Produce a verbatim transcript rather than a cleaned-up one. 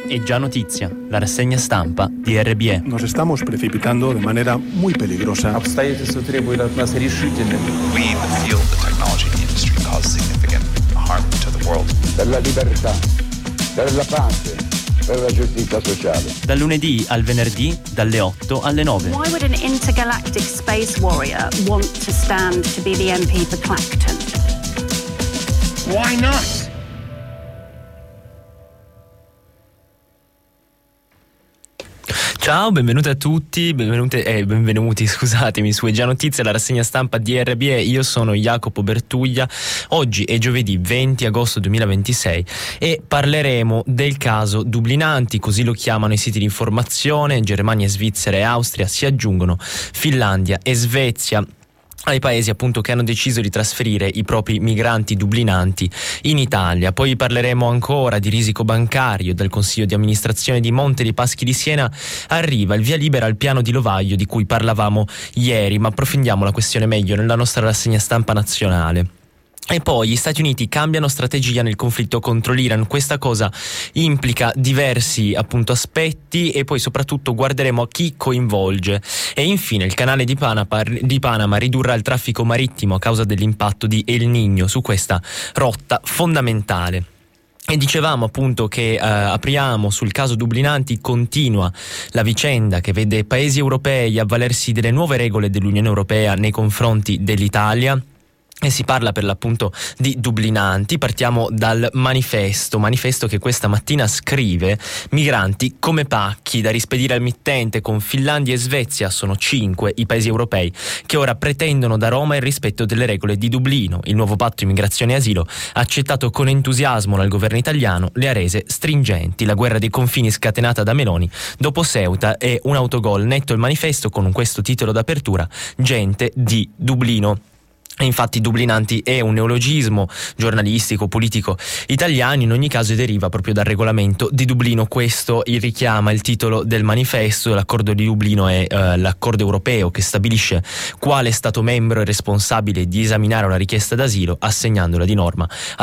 È già notizia, la rassegna stampa di R B E. Nos estamos precipitando de manera muy peligrosa. Обстоятельства требуют от нас решительных. We feel the technology industry causes significant harm to the world. Per la libertà, per la pace, per la giustizia sociale. Dal lunedì al venerdì, dalle otto alle nove. Why would an intergalactic space warrior want to stand to be the M P for Clacton? Why not? Ciao, benvenuti a tutti, benvenute, eh, benvenuti, scusatemi, su È già notizia, la rassegna stampa di R B E. Io sono Jacopo Bertuglia. Oggi è giovedì venti agosto duemilaventisei e parleremo del caso Dublinanti, così lo chiamano i siti di informazione. Germania, Svizzera e Austria si aggiungono Finlandia e Svezia ai paesi appunto che hanno deciso di trasferire i propri migranti dublinanti in Italia. Poi parleremo ancora di risico bancario, del consiglio di amministrazione di Monte dei Paschi di Siena. Arriva il via libera al piano di Lovaglio di cui parlavamo ieri, ma approfondiamo la questione meglio nella nostra rassegna stampa nazionale. E poi gli Stati Uniti cambiano strategia nel conflitto contro l'Iran. Questa cosa implica diversi appunto aspetti e poi soprattutto guarderemo a chi coinvolge. E infine il canale di Panama, di Panama ridurrà il traffico marittimo a causa dell'impatto di El Niño su questa rotta fondamentale. E dicevamo appunto che eh, apriamo sul caso Dublinanti. Continua la vicenda che vede paesi europei avvalersi delle nuove regole dell'Unione Europea nei confronti dell'Italia. E si parla per l'appunto di Dublinanti. Partiamo dal manifesto, manifesto che questa mattina scrive: migranti come pacchi da rispedire al mittente. Con Finlandia e Svezia sono cinque i paesi europei che ora pretendono da Roma il rispetto delle regole di Dublino. Il nuovo patto immigrazione e asilo, accettato con entusiasmo dal governo italiano, le ha rese stringenti. La guerra dei confini scatenata da Meloni dopo Ceuta è un autogol. Netto il manifesto con questo titolo d'apertura: gente di Dublino. Infatti Dublinanti è un neologismo giornalistico, politico italiano, in ogni caso deriva proprio dal regolamento di Dublino. Questo richiama il titolo del manifesto. L'accordo di Dublino è eh, l'accordo europeo che stabilisce quale Stato membro è responsabile di esaminare una richiesta d'asilo, assegnandola di norma